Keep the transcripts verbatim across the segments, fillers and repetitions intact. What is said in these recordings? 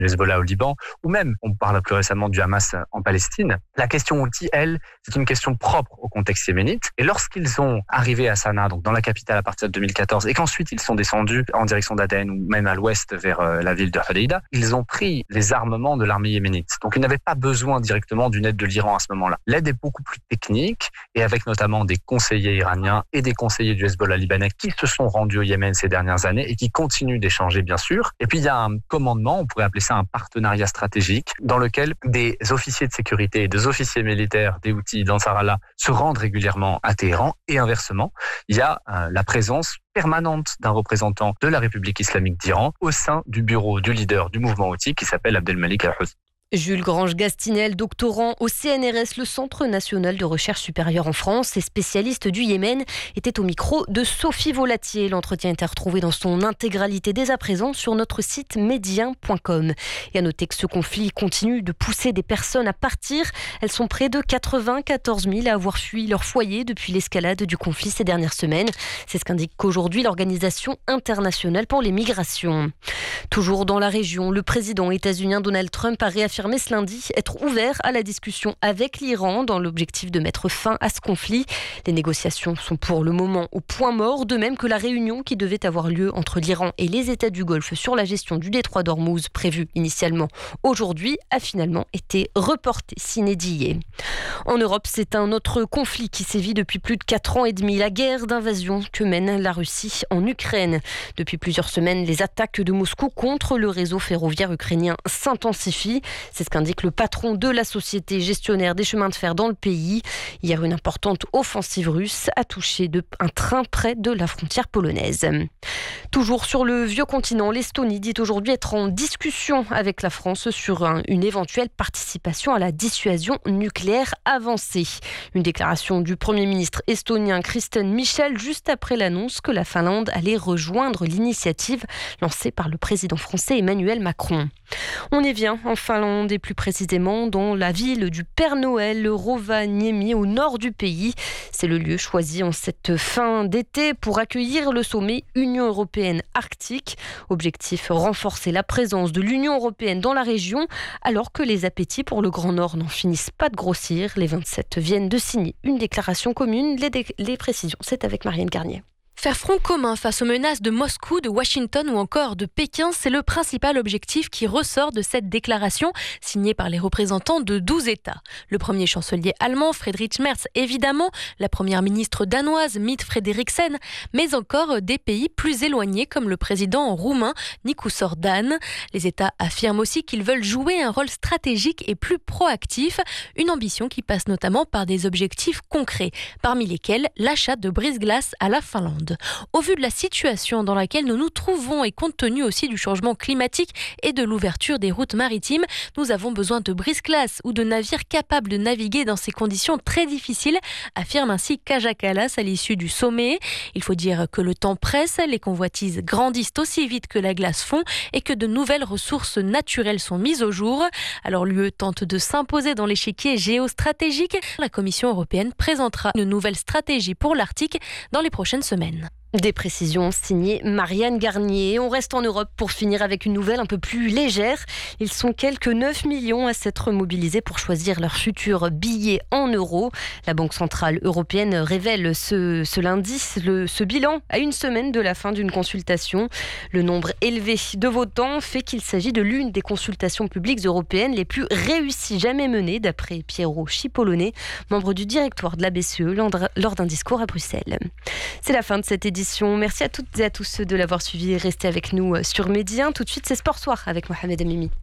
du Hezbollah au Liban, ou même, on parle plus récemment du Hamas en Palestine. La question Houthi, elle, c'est une question propre au contexte yéménite. Et lorsqu'ils sont arrivés à Sanaa, donc dans la capitale à partir de deux mille quatorze, et qu'ensuite ils sont descendus en direction d'Aden ou même à l'ouest vers euh, la ville de Hodeïda, ils ont pris les armements de l'armée yéménite. Donc ils n'avaient pas besoin directement d'une aide de l'Iran à ce moment-là. L'aide est beaucoup plus technique, et avec notamment des conseillers iraniens et des conseillers du Hezbollah libanais qui se sont rendus au Yémen ces dernières années et qui continuent d'échanger, bien sûr. Et puis il y a un commandement, on pourrait appeler ça un partenariat stratégique, dans lequel des officiers de sécurité et des officiers militaires des Houthis d'Ansar Allah se rendent régulièrement à Téhéran, et inversement, il y a euh, la présence permanente d'un représentant de la République islamique d'Iran au sein du bureau du leader du mouvement Houthi qui s'appelle Abdelmalik al-Houthi. Jules Grange-Gastinel, doctorant au C N R S, le Centre national de recherche supérieure en France et spécialiste du Yémen, était au micro de Sophie Volatier. L'entretien est à retrouver dans son intégralité dès à présent sur notre site médien point com. Et à noter que ce conflit continue de pousser des personnes à partir. Elles sont près de quatre-vingt-quatorze mille à avoir fui leur foyer depuis l'escalade du conflit ces dernières semaines. C'est ce qu'indique qu'aujourd'hui l'Organisation internationale pour les migrations. Toujours dans la région, le président états-unien Donald Trump a réaffirmé ce lundi être ouvert à la discussion avec l'Iran dans l'objectif de mettre fin à ce conflit. Les négociations sont pour le moment au point mort, de même que la réunion qui devait avoir lieu entre l'Iran et les États du Golfe sur la gestion du détroit d'Ormuz, prévue initialement aujourd'hui, a finalement été reportée sine die. En Europe, c'est un autre conflit qui sévit depuis plus de quatre ans et demi, la guerre d'invasion que mène la Russie en Ukraine. Depuis plusieurs semaines, les attaques de Moscou contre le réseau ferroviaire ukrainien s'intensifient. C'est ce qu'indique le patron de la société gestionnaire des chemins de fer dans le pays. Hier, une importante offensive russe a touché de un train près de la frontière polonaise. Toujours sur le vieux continent, l'Estonie dit aujourd'hui être en discussion avec la France sur un, une éventuelle participation à la dissuasion nucléaire avancée. Une déclaration du Premier ministre estonien Kristen Michel juste après l'annonce que la Finlande allait rejoindre l'initiative lancée par le président français Emmanuel Macron. On y vient en Finlande et plus précisément dans la ville du Père Noël, Rovaniemi, au nord du pays. C'est le lieu choisi en cette fin d'été pour accueillir le sommet Union européenne-Arctique. Objectif, renforcer la présence de l'Union européenne dans la région alors que les appétits pour le Grand Nord n'en finissent pas de grossir. Les vingt-sept viennent de signer une déclaration commune. Les, dé- les précisions, c'est avec Marianne Garnier. Faire front commun face aux menaces de Moscou, de Washington ou encore de Pékin, c'est le principal objectif qui ressort de cette déclaration signée par les représentants de douze États. Le premier chancelier allemand, Friedrich Merz, évidemment, la première ministre danoise, Mette Frederiksen, mais encore des pays plus éloignés comme le président roumain, Nicus Orban. Les États affirment aussi qu'ils veulent jouer un rôle stratégique et plus proactif, une ambition qui passe notamment par des objectifs concrets, parmi lesquels l'achat de brise-glace à la Finlande. Au vu de la situation dans laquelle nous nous trouvons et compte tenu aussi du changement climatique et de l'ouverture des routes maritimes, nous avons besoin de brise-glace ou de navires capables de naviguer dans ces conditions très difficiles, affirme ainsi Kaja Kallas à l'issue du sommet. Il faut dire que le temps presse, les convoitises grandissent aussi vite que la glace fond et que de nouvelles ressources naturelles sont mises au jour. Alors l'U E tente de s'imposer dans l'échiquier géostratégique. La Commission européenne présentera une nouvelle stratégie pour l'Arctique dans les prochaines semaines. Des précisions signées Marianne Garnier. On reste en Europe pour finir avec une nouvelle un peu plus légère. Ils sont quelques neuf millions à s'être mobilisés pour choisir leur futur billet en euros. La Banque centrale européenne révèle ce, ce lundi le, ce bilan à une semaine de la fin d'une consultation. Le nombre élevé de votants fait qu'il s'agit de l'une des consultations publiques européennes les plus réussies jamais menées, d'après Piero Cipollone, membre du directoire de la B C E, lors d'un discours à Bruxelles. C'est la fin de cette édition. Merci à toutes et à tous de l'avoir suivi et restez avec nous sur Média. Tout de suite, c'est Sport Soir avec Mohamed Amimi.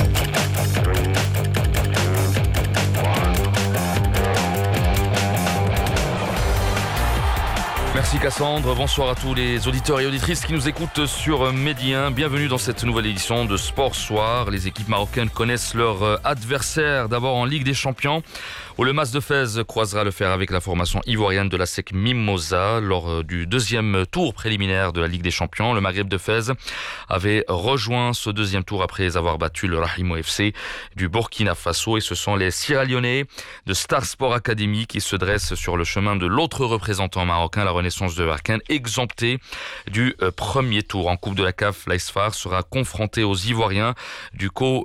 Merci Cassandre, bonsoir à tous les auditeurs et auditrices qui nous écoutent sur Média. Bienvenue dans cette nouvelle édition de Sport Soir. Les équipes marocaines connaissent leur adversaire, d'abord en Ligue des Champions, où le Mas de Fès croisera le fer avec la formation ivoirienne de la S E C Mimosa. Lors du deuxième tour préliminaire de la Ligue des Champions, le Maghreb de Fès avait rejoint ce deuxième tour après avoir battu le Rahimo F C du Burkina Faso. Et ce sont les Sierra Lyonnais de Star Sport Academy qui se dressent sur le chemin de l'autre représentant marocain, la Renaissance Fédération de Berken, exempté du premier tour. En Coupe de la C A F, l'A S F A R sera confronté aux Ivoiriens du co